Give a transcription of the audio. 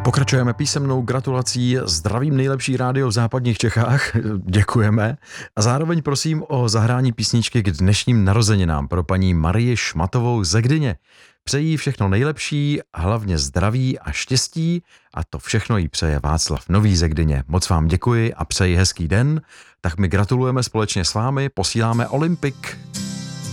Pokračujeme písemnou gratulací, zdravím nejlepší rádio v západních Čechách, děkujeme. A zároveň prosím o zahrání písničky k dnešním narozeninám pro paní Marii Šmatovou ze Gdyně. Přeji všechno nejlepší, hlavně zdraví a štěstí a to všechno jí přeje Václav Nový ze Gdyně. Moc vám děkuji a přeji hezký den, tak my gratulujeme společně s vámi, posíláme Olympik.